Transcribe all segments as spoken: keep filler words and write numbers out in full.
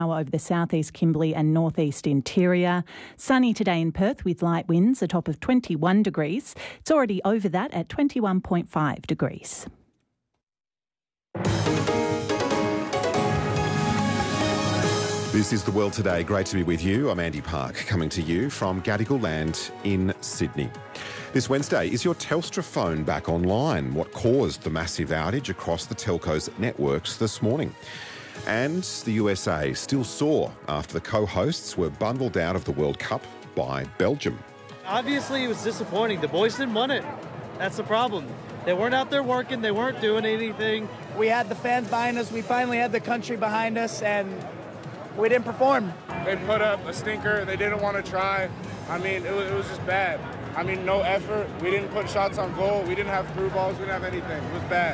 Over the southeast Kimberley and northeast interior. Sunny today in Perth with light winds, a top of twenty-one degrees. It's already over that at twenty-one point five degrees. This is The World Today. Great to be with you. I'm Andy Park, coming to you from Gadigal Land in Sydney. This Wednesday, is your Telstra phone back online? What caused the massive outage across the telco's networks this morning? And the U S A still sore after the co-hosts were bundled out of the World Cup by Belgium. Obviously, it was disappointing. The boys didn't want it. That's the problem. They weren't out there working. They weren't doing anything. We had the fans behind us. We finally had the country behind us, and we didn't perform. They put up a stinker. They didn't want to try. I mean, it was, it was just bad. I mean, no effort. We didn't put shots on goal. We didn't have through balls. We didn't have anything. It was bad.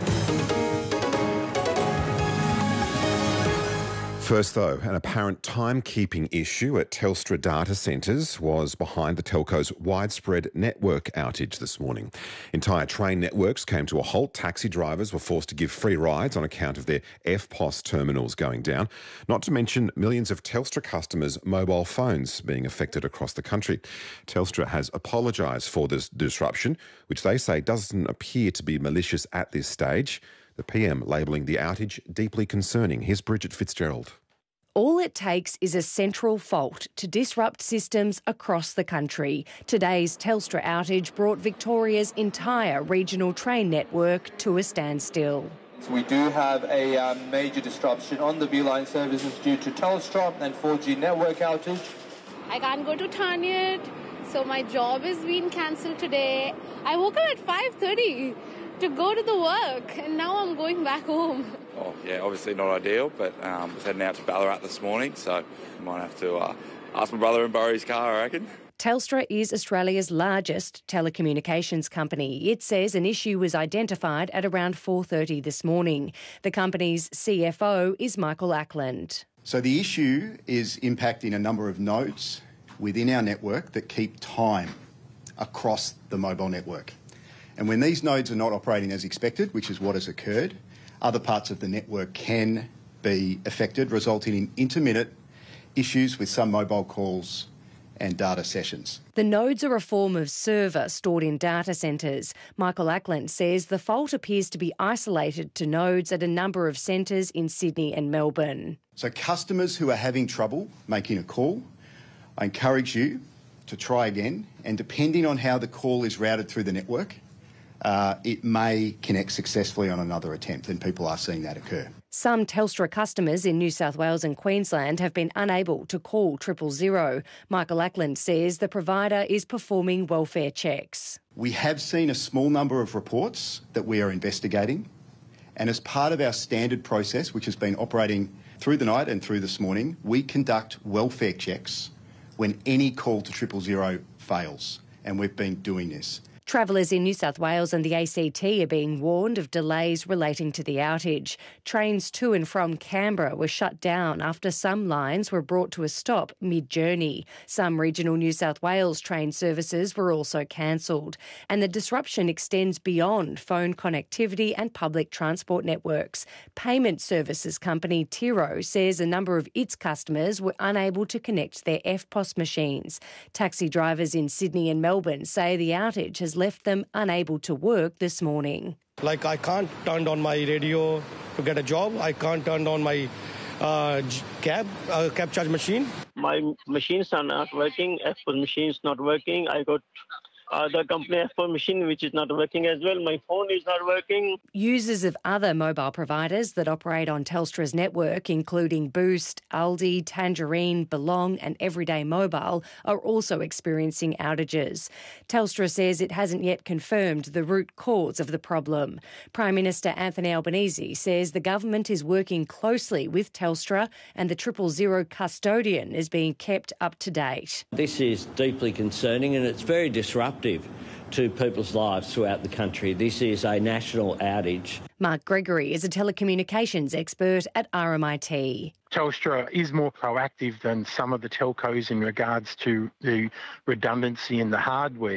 First, though, an apparent timekeeping issue at Telstra data centres was behind the telco's widespread network outage this morning. Entire train networks came to a halt. Taxi drivers were forced to give free rides on account of their F P O S terminals going down, not to mention millions of Telstra customers' mobile phones being affected across the country. Telstra has apologised for this disruption, which they say doesn't appear to be malicious at this stage. The P M labelling the outage deeply concerning. Here's Bridget Fitzgerald. All it takes is a central fault to disrupt systems across the country. Today's Telstra outage brought Victoria's entire regional train network to a standstill. So we do have a um, major disruption on the V-Line services due to Telstra and four G network outage. I can't go to Tarniet, so my job is being cancelled today. I woke up at five thirty to go to the work, and now I'm going back home. Oh, yeah, obviously not ideal, but um, I was heading out to Ballarat this morning, so I might have to uh, ask my brother and borrow his car, I reckon. Telstra is Australia's largest telecommunications company. It says an issue was identified at around four thirty this morning. The company's C F O is Michael Ackland. So the issue is impacting a number of nodes within our network that keep time across the mobile network. And when these nodes are not operating as expected, which is what has occurred, other parts of the network can be affected, resulting in intermittent issues with some mobile calls and data sessions. The nodes are a form of server stored in data centres. Michael Ackland says the fault appears to be isolated to nodes at a number of centres in Sydney and Melbourne. So customers who are having trouble making a call, I encourage you to try again, and depending on how the call is routed through the network, Uh, it may connect successfully on another attempt, and people are seeing that occur. Some Telstra customers in New South Wales and Queensland have been unable to call triple zero. Michael Ackland says the provider is performing welfare checks. We have seen a small number of reports that we are investigating, and as part of our standard process, which has been operating through the night and through this morning, we conduct welfare checks when any call to triple zero fails, and we've been doing this. Travellers in New South Wales and the A C T are being warned of delays relating to the outage. Trains to and from Canberra were shut down after some lines were brought to a stop mid-journey. Some regional New South Wales train services were also cancelled. And the disruption extends beyond phone connectivity and public transport networks. Payment services company Tiro says a number of its customers were unable to connect their F P O S machines. Taxi drivers in Sydney and Melbourne say the outage has left them unable to work this morning. Like, I can't turn on my radio to get a job. I can't turn on my uh, cab, uh, cab charge machine. My machines are not working. F P O S machine is not working. I got uh, the company F P O S machine, which is not working as well. My phone is not working. Users of other mobile providers that operate on Telstra's network, including Boost, Aldi, Tangerine, Belong and Everyday Mobile, are also experiencing outages. Telstra says it hasn't yet confirmed the root cause of the problem. Prime Minister Anthony Albanese says the government is working closely with Telstra and the triple zero custodian is being kept up to date. This is deeply concerning and it's very disruptive to people's lives throughout the country. This is a national outage. Mark Gregory is a telecommunications expert at R M I T. Telstra is more proactive than some of the telcos in regards to the redundancy in the hardware.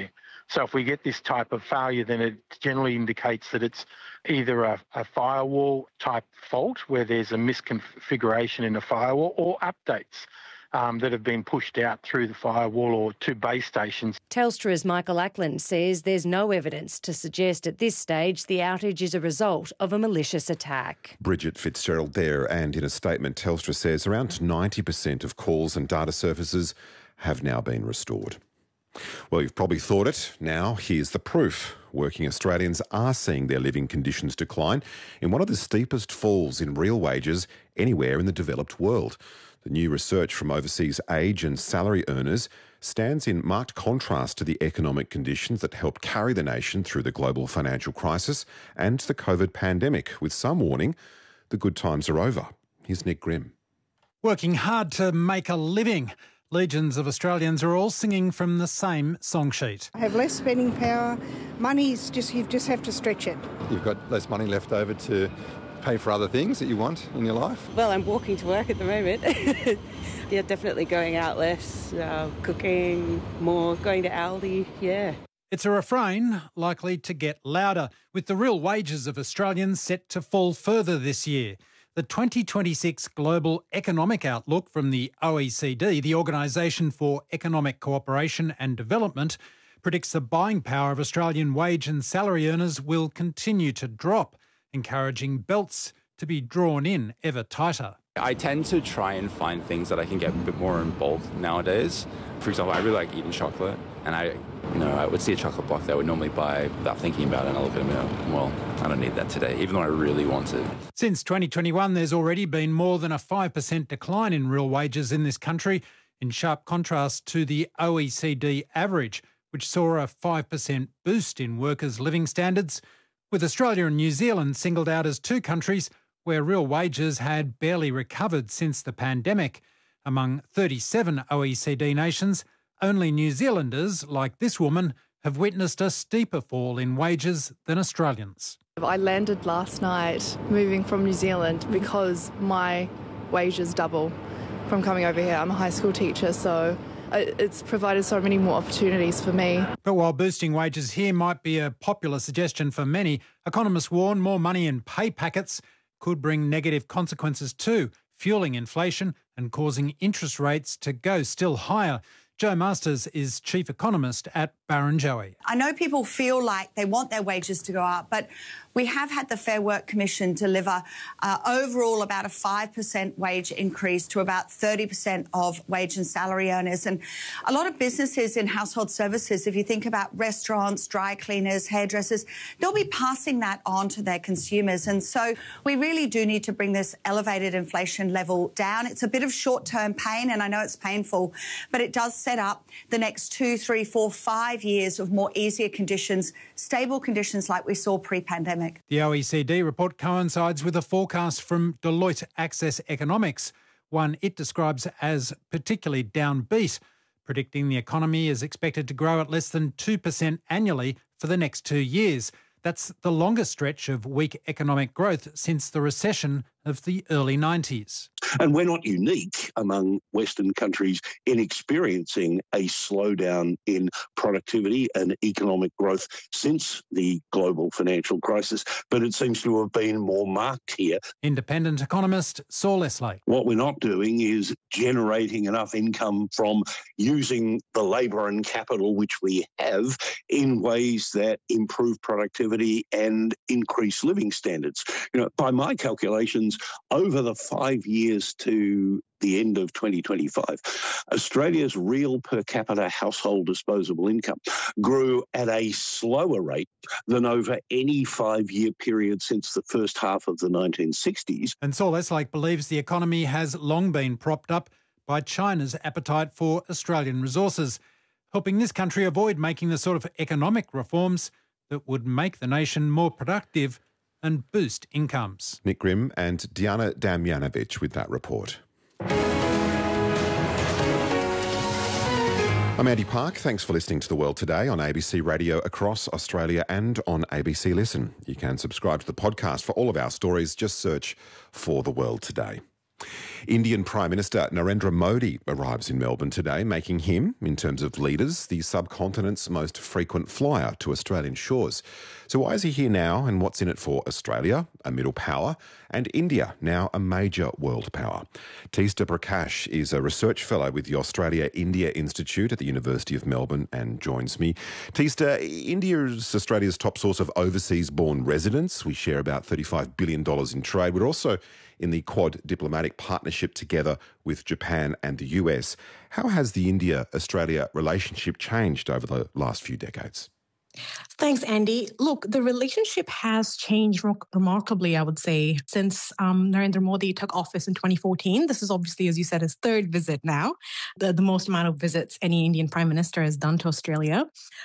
So if we get this type of failure, then it generally indicates that it's either a, a firewall type fault where there's a misconfiguration in the firewall, or updates um, that have been pushed out through the firewall or to base stations. Telstra's Michael Ackland says there's no evidence to suggest at this stage the outage is a result of a malicious attack. Bridget Fitzgerald there, and in a statement, Telstra says around ninety percent of calls and data services have now been restored. Well, you've probably thought it. Now, here's the proof. Working Australians are seeing their living conditions decline in one of the steepest falls in real wages anywhere in the developed world. The new research from overseas age and salary earners stands in marked contrast to the economic conditions that helped carry the nation through the global financial crisis and the COVID pandemic, with some warning the good times are over. Here's Nick Grimm. Working hard to make a living. Legions of Australians are all singing from the same song sheet. I have less spending power. Money's just, you just have to stretch it. You've got less money left over to pay for other things that you want in your life. Well, I'm walking to work at the moment. Yeah, definitely going out less, uh, cooking more, going to Aldi, yeah. It's a refrain likely to get louder, with the real wages of Australians set to fall further this year. The twenty twenty-six Global Economic Outlook from the O E C D, the Organisation for Economic Cooperation and Development, predicts the buying power of Australian wage and salary earners will continue to drop, encouraging belts to be drawn in ever tighter. I tend to try and find things that I can get a bit more in bulk nowadays. For example, I really like eating chocolate, and I, you know, I would see a chocolate block that I would normally buy without thinking about it, and I look at it and go, well, I don't need that today, even though I really want to. Since twenty twenty-one, there's already been more than a five percent decline in real wages in this country, in sharp contrast to the O E C D average, which saw a five percent boost in workers' living standards, with Australia and New Zealand singled out as two countries where real wages had barely recovered since the pandemic. Among thirty-seven O E C D nations, only New Zealanders, like this woman, have witnessed a steeper fall in wages than Australians. I landed last night moving from New Zealand because my wages double from coming over here. I'm a high school teacher, so it's provided so many more opportunities for me. But while boosting wages here might be a popular suggestion for many, economists warn more money in pay packets could bring negative consequences too, fueling inflation and causing interest rates to go still higher. Jo Masters is chief economist at Barrenjoey. I know people feel like they want their wages to go up, but we have had the Fair Work Commission deliver uh, overall about a five percent wage increase to about thirty percent of wage and salary earners. And a lot of businesses in household services, if you think about restaurants, dry cleaners, hairdressers, they'll be passing that on to their consumers. And so we really do need to bring this elevated inflation level down. It's a bit of short-term pain, and I know it's painful, but it does set up the next two, three, four, five years of more easier conditions, stable conditions like we saw pre-pandemic. The O E C D report coincides with a forecast from Deloitte Access Economics, one it describes as particularly downbeat, predicting the economy is expected to grow at less than two percent annually for the next two years. That's the longest stretch of weak economic growth since the recession of the early nineties. And we're not unique among Western countries in experiencing a slowdown in productivity and economic growth since the global financial crisis, but it seems to have been more marked here. Independent economist Saul Eslake. What we're not doing is generating enough income from using the labour and capital which we have in ways that improve productivity and increase living standards. You know, by my calculations, over the five years to the end of twenty twenty-five, Australia's real per capita household disposable income grew at a slower rate than over any five-year period since the first half of the nineteen sixties. And Saul Eslake believes the economy has long been propped up by China's appetite for Australian resources, helping this country avoid making the sort of economic reforms that would make the nation more productive and boost incomes. Nick Grimm and Diana Damjanovic with that report. I'm Andy Park. Thanks for listening to The World Today on A B C Radio across Australia and on A B C Listen. You can subscribe to the podcast for all of our stories. Just search for The World Today. Indian Prime Minister Narendra Modi arrives in Melbourne today, making him, in terms of leaders, the subcontinent's most frequent flyer to Australian shores. So why is he here now, and what's in it for Australia, a middle power, and India, now a major world power? Teesta Prakash is a research fellow with the Australia-India Institute at the University of Melbourne and joins me. Teesta, India is Australia's top source of overseas-born residents. We share about thirty-five billion dollars in trade. We're also in the Quad diplomatic partnership together with Japan and the U S. How has the India-Australia relationship changed over the last few decades? Thanks, Andy. Look, the relationship has changed remarkably, I would say, since um, Narendra Modi took office in twenty fourteen. This is obviously, as you said, his third visit now, the, the most amount of visits any Indian Prime Minister has done to Australia.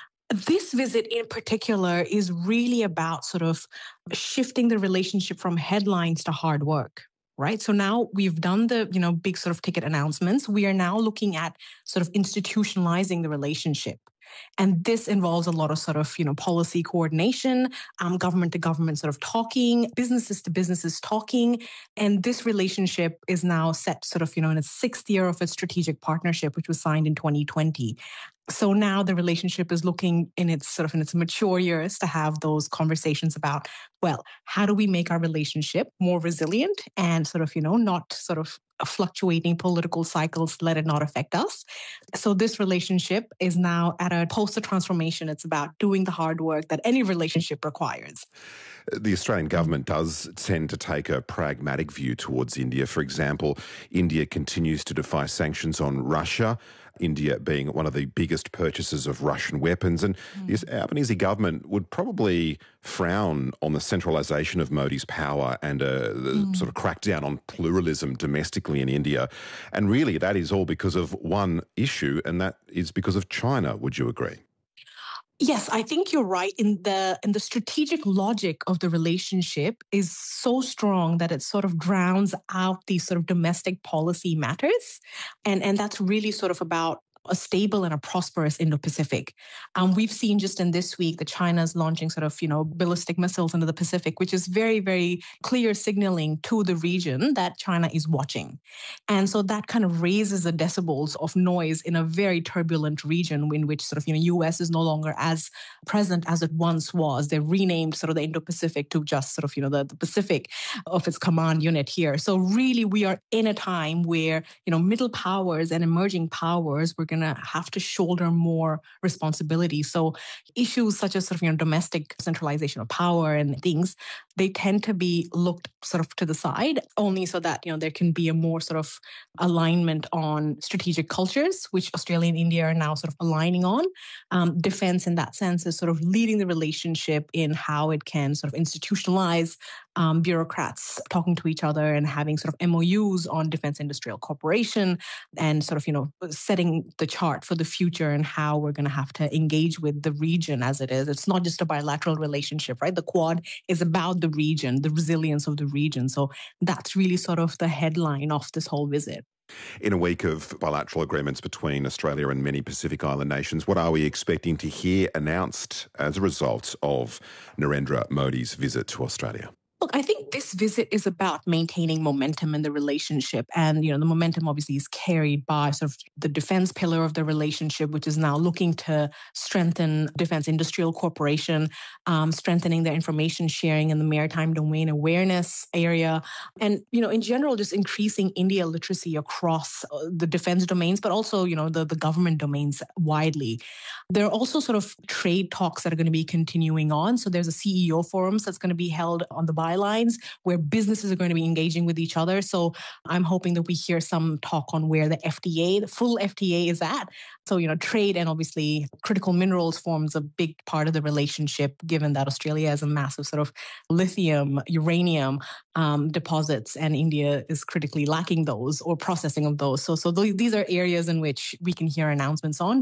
This visit in particular is really about sort of shifting the relationship from headlines to hard work, right? So now we've done the, you know, big sort of ticket announcements. We are now looking at sort of institutionalizing the relationship. And this involves a lot of sort of, you know, policy coordination, um, government to government sort of talking, businesses to businesses talking. And this relationship is now set sort of, you know, in its sixth year of its strategic partnership, which was signed in twenty twenty. So now the relationship is looking in its sort of in its mature years to have those conversations about, well, how do we make our relationship more resilient and sort of, you know, not sort of fluctuating political cycles, let it not affect us. So this relationship is now at a poster transformation. It's about doing the hard work that any relationship requires. The Australian government does tend to take a pragmatic view towards India. For example, India continues to defy sanctions on Russia, India being one of the biggest purchasers of Russian weapons. And mm. the Albanese government would probably frown on the centralisation of Modi's power and a mm. sort of crackdown on pluralism domestically in India. And really that is all because of one issue, and that is because of China. Would you agree? Yes, I think you're right. In the in the strategic logic of the relationship is so strong that it sort of drowns out these sort of domestic policy matters. And, and that's really sort of about a stable and a prosperous Indo-Pacific. Um, we've seen just in this week that China's launching sort of, you know, ballistic missiles into the Pacific, which is very, very clear signaling to the region that China is watching. And so that kind of raises the decibels of noise in a very turbulent region in which sort of, you know, U S is no longer as present as it once was. They've renamed sort of the Indo-Pacific to just sort of, you know, the, the Pacific of its command unit here. So really we are in a time where, you know, middle powers and emerging powers were going to have to shoulder more responsibility. So issues such as sort of, you know, domestic centralization of power and things, they tend to be looked sort of to the side only so that, you know, there can be a more sort of alignment on strategic cultures, which Australia and India are now sort of aligning on. Um, defense in that sense is sort of leading the relationship in how it can sort of institutionalize um, bureaucrats talking to each other and having sort of M O Us on defense industrial cooperation and sort of, you know, setting the chart for the future and how we're going to have to engage with the region as it is. It's not just a bilateral relationship, right? The Quad is about the region, the resilience of the region. So that's really sort of the headline of this whole visit. In a week of bilateral agreements between Australia and many Pacific Island nations, what are we expecting to hear announced as a result of Narendra Modi's visit to Australia? Look, I think this visit is about maintaining momentum in the relationship. And, you know, the momentum obviously is carried by sort of the defense pillar of the relationship, which is now looking to strengthen defense industrial cooperation, um, strengthening their information sharing in the maritime domain awareness area. And, you know, in general, just increasing India literacy across the defense domains, but also, you know, the, the government domains widely. There are also sort of trade talks that are going to be continuing on. So there's a C E O forums that's going to be held on the lines where businesses are going to be engaging with each other. So I'm hoping that we hear some talk on where the F D A, the full F D A is at. So, you know, trade and obviously critical minerals forms a big part of the relationship, given that Australia has a massive sort of lithium, uranium um, deposits, and India is critically lacking those or processing of those. So, so th- these are areas in which we can hear announcements on, but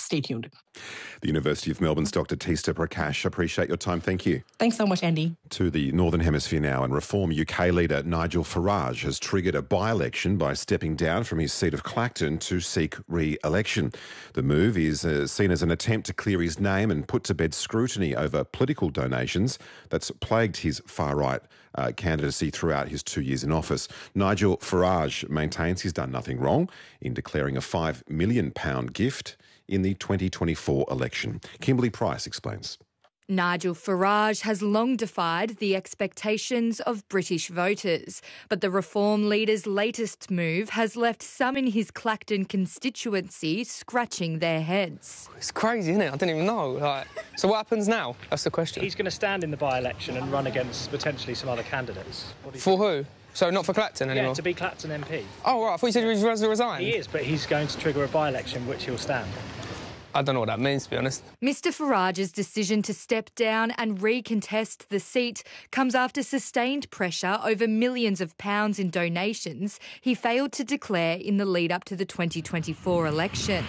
stay tuned. The University of Melbourne's Doctor Tista Prakash, appreciate your time. Thank you. Thanks so much, Andy. To the Northern Hemisphere now, and Reform U K leader Nigel Farage has triggered a by-election by stepping down from his seat of Clacton to seek re-election. The move is uh, seen as an attempt to clear his name and put to bed scrutiny over political donations that's plagued his far-right uh, candidacy throughout his two years in office. Nigel Farage maintains he's done nothing wrong in declaring a five million pounds gift in the twenty twenty-four election. Kimberly Price explains. Nigel Farage has long defied the expectations of British voters, but the Reform leader's latest move has left some in his Clacton constituency scratching their heads. It's crazy, isn't it? I didn't even know. Like, so what happens now? That's the question. He's going to stand in the by-election and run against potentially some other candidates. For who? So not for Clacton anymore? Yeah, to be Clacton M P. Oh, right. I thought you said he was going to resign. He is, but he's going to trigger a by-election which he'll stand. I don't know what that means, to be honest. Mister Farage's decision to step down and recontest the seat comes after sustained pressure over millions of pounds in donations he failed to declare in the lead-up to the twenty twenty-four election.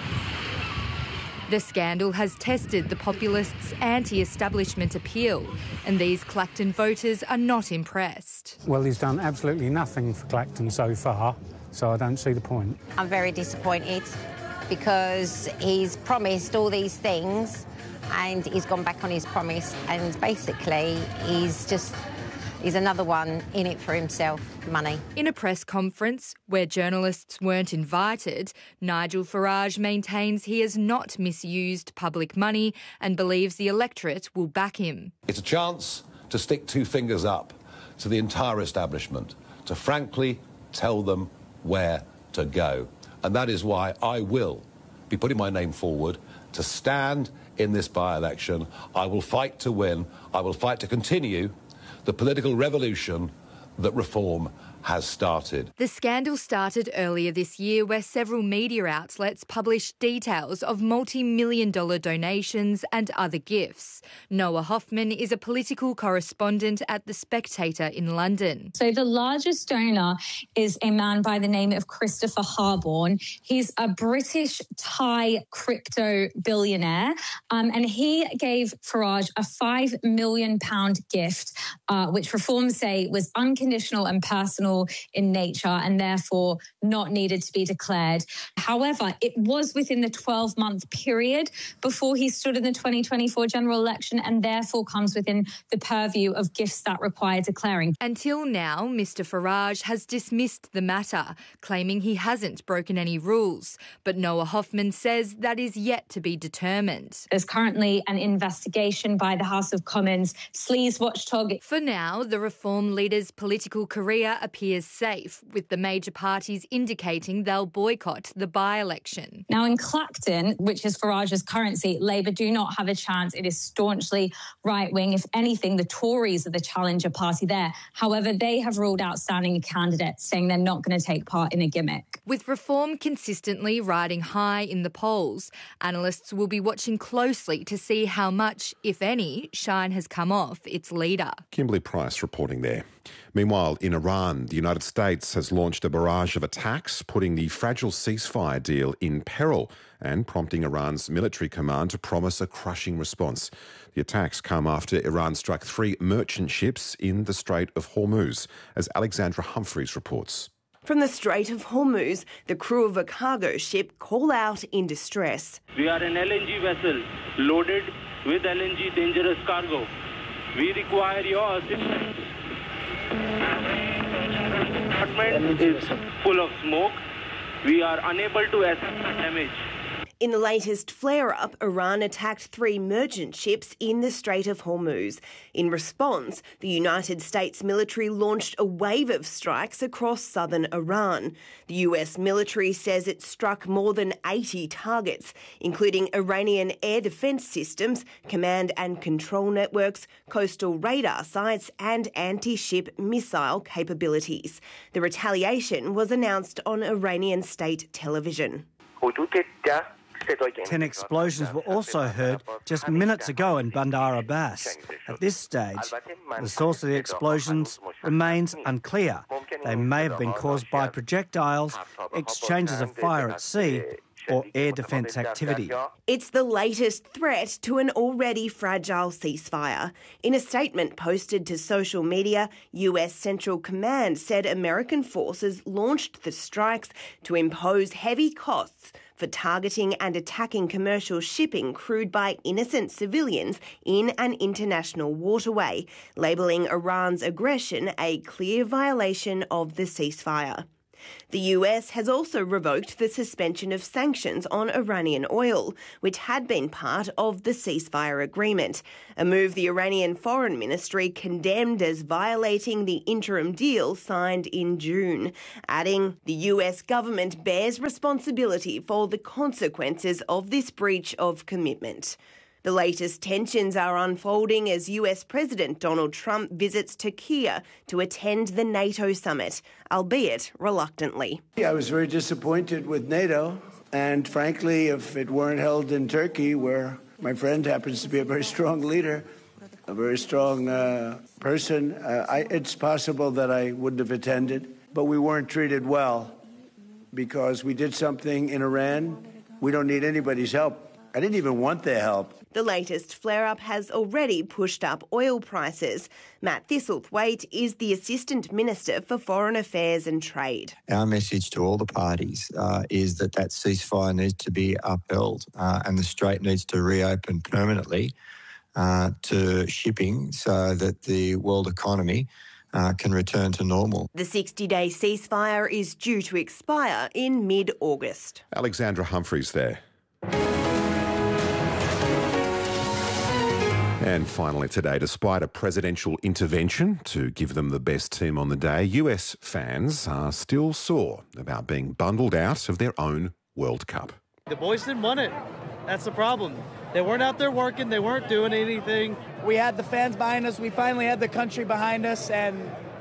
The scandal has tested the populists' anti-establishment appeal, and these Clacton voters are not impressed. Well, he's done absolutely nothing for Clacton so far, so I don't see the point. I'm very disappointed because he's promised all these things and he's gone back on his promise, and basically he's just he's another one in it for himself, money. In a press conference where journalists weren't invited, Nigel Farage maintains he has not misused public money and believes the electorate will back him. It's a chance to stick two fingers up to the entire establishment, to frankly tell them where to go. And that is why I will be putting my name forward to stand in this by-election. I will fight to win. I will fight to continue the political revolution that Reform has started. The scandal started earlier this year, where several media outlets published details of multi-million dollar donations and other gifts. Noah Hoffman is a political correspondent at The Spectator in London. So the largest donor is a man by the name of Christopher Harborne. He's a British Thai crypto billionaire, um, and he gave Farage a five million pounds gift, uh, which Reform say was unconditional and personal in nature and therefore not needed to be declared. However, it was within the twelve-month period before he stood in the twenty twenty-four general election and therefore comes within the purview of gifts that require declaring. Until now, Mister Farage has dismissed the matter, claiming he hasn't broken any rules. But Noah Hoffman says that is yet to be determined. There's currently an investigation by the House of Commons sleaze watchdog. For now, the Reform leader's political career appears safe, with the major parties indicating they'll boycott the by-election. Now, in Clacton, which is Farage's current seat, Labour do not have a chance. It is staunchly right-wing. If anything, the Tories are the challenger party there. However, they have ruled out standing a candidate, saying they're not going to take part in a gimmick. With Reform consistently riding high in the polls, analysts will be watching closely to see how much, if any, shine has come off its leader. Kimberly Price reporting there. Meanwhile, in Iran, the United States has launched a barrage of attacks, putting the fragile ceasefire deal in peril and prompting Iran's military command to promise a crushing response. The attacks come after Iran struck three merchant ships in the Strait of Hormuz, as Alexandra Humphreys reports. From the Strait of Hormuz, the crew of a cargo ship call out in distress. We are an L N G vessel loaded with L N G dangerous cargo. We require your assistance. The apartment is full of smoke. We are unable to assess the damage. In the latest flare-up, Iran attacked three merchant ships in the Strait of Hormuz. In response, the United States military launched a wave of strikes across southern Iran. The U S military says it struck more than eighty targets, including Iranian air defence systems, command and control networks, coastal radar sites and anti-ship missile capabilities. The retaliation was announced on Iranian state television. Ten explosions were also heard just minutes ago in Bandar Abbas. At this stage, the source of the explosions remains unclear. They may have been caused by projectiles, exchanges of fire at sea, or air defence activity. It's the latest threat to an already fragile ceasefire. In a statement posted to social media, U S Central Command said American forces launched the strikes to impose heavy costs for targeting and attacking commercial shipping crewed by innocent civilians in an international waterway, labelling Iran's aggression a clear violation of the ceasefire. The U S has also revoked the suspension of sanctions on Iranian oil, which had been part of the ceasefire agreement, a move the Iranian Foreign Ministry condemned as violating the interim deal signed in June, adding the U S government bears responsibility for the consequences of this breach of commitment. The latest tensions are unfolding as U S President Donald Trump visits Turkey to attend the NATO summit, albeit reluctantly. I was very disappointed with NATO, and frankly, if it weren't held in Turkey, where my friend happens to be a very strong leader, a very strong uh, person, uh, I, it's possible that I wouldn't have attended. But we weren't treated well because we did something in Iran. We don't need anybody's help. I didn't even want their help. The latest flare-up has already pushed up oil prices. Matt Thistlethwaite is the Assistant Minister for Foreign Affairs and Trade. Our message to all the parties uh, is that that ceasefire needs to be upheld uh, and the Strait needs to reopen permanently uh, to shipping so that the world economy uh, can return to normal. The sixty-day ceasefire is due to expire in mid-August. Alexandra Humphreys there. And finally today, despite a presidential intervention to give them the best team on the day, U S fans are still sore about being bundled out of their own World Cup. The boys didn't want it. That's the problem. They weren't out there working. They weren't doing anything. We had the fans behind us. We finally had the country behind us, and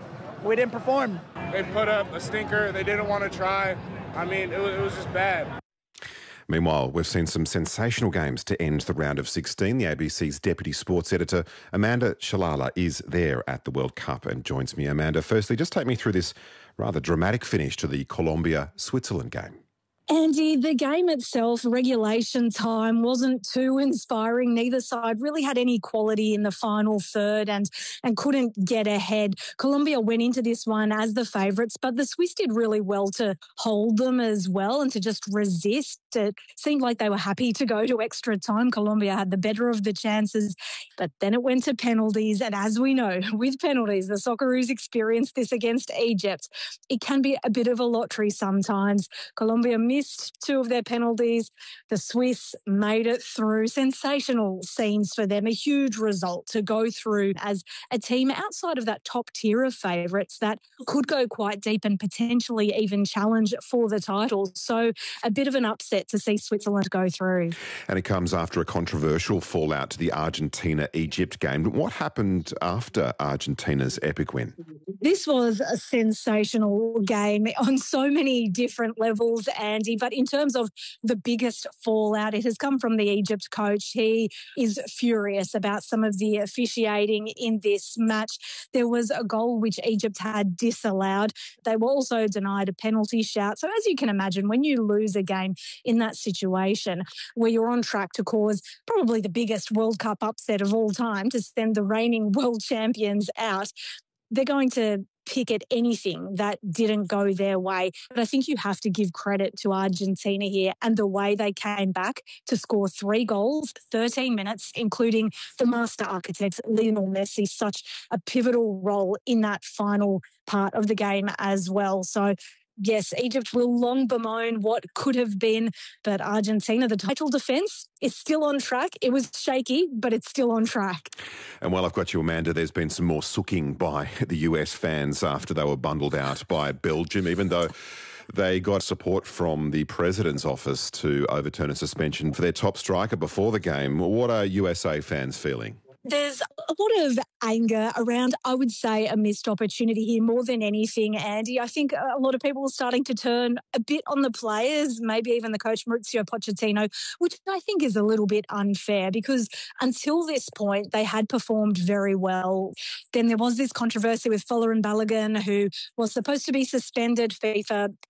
we didn't perform. They put up a stinker. They didn't want to try. I mean, it was, it was just bad. Meanwhile, we've seen some sensational games to end the round of sixteen. The A B C's Deputy Sports Editor, Amanda Shalala, is there at the World Cup and joins me. Amanda, firstly, just take me through this rather dramatic finish to the Colombia-Switzerland game. Andy, the game itself, regulation time, wasn't too inspiring. Neither side really had any quality in the final third and, and couldn't get ahead. Colombia went into this one as the favourites, but the Swiss did really well to hold them as well and to just resist. It seemed like they were happy to go to extra time. Colombia had the better of the chances, but then it went to penalties. And as we know, with penalties, the Socceroos experienced this against Egypt. It can be a bit of a lottery sometimes. Colombia missed two of their penalties. The Swiss made it through. Sensational scenes for them. A huge result to go through as a team outside of that top tier of favourites that could go quite deep and potentially even challenge for the title. So a bit of an upset to see Switzerland go through. And it comes after a controversial fallout to the Argentina-Egypt game. What happened after Argentina's epic win? This was a sensational game on so many different levels, Andy. But in terms of the biggest fallout, it has come from the Egypt coach. He is furious about some of the officiating in this match. There was a goal which Egypt had disallowed. They were also denied a penalty shout. So as you can imagine, when you lose a game in that situation where you're on track to cause probably the biggest World Cup upset of all time, to send the reigning world champions out, they're going to pick at anything that didn't go their way. But I think you have to give credit to Argentina here and the way they came back to score three goals, thirteen minutes, including the master architect, Lionel Messi, such a pivotal role in that final part of the game as well. So yes, Egypt will long bemoan what could have been, but Argentina, the title defence, is still on track. It was shaky, but it's still on track. And while I've got you, Amanda, there's been some more sooking by the U S fans after they were bundled out by Belgium, even though they got support from the president's office to overturn a suspension for their top striker before the game. What are U S A fans feeling? There's a lot of anger around, I would say, a missed opportunity here more than anything, Andy. I think a lot of people are starting to turn a bit on the players, maybe even the coach Mauricio Pochettino, which I think is a little bit unfair because until this point, they had performed very well. Then there was this controversy with Folarin Balogun, who was supposed to be suspended. FIFA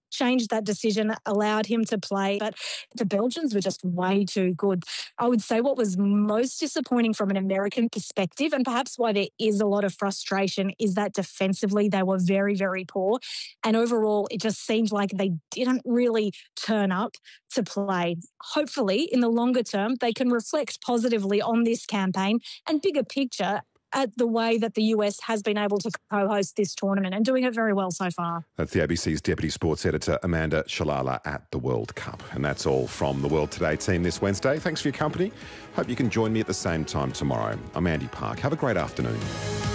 changed that decision, allowed him to play. But the Belgians were just way too good. I would say what was most disappointing from an American perspective, and perhaps why there is a lot of frustration, is that defensively they were very, very poor. And overall, it just seemed like they didn't really turn up to play. Hopefully, in the longer term, they can reflect positively on this campaign and bigger picture at the way that the U S has been able to co-host this tournament and doing it very well so far. That's the A B C's Deputy Sports Editor, Amanda Shalala, at the World Cup. And that's all from the World Today team this Wednesday. Thanks for your company. Hope you can join me at the same time tomorrow. I'm Andy Park. Have a great afternoon.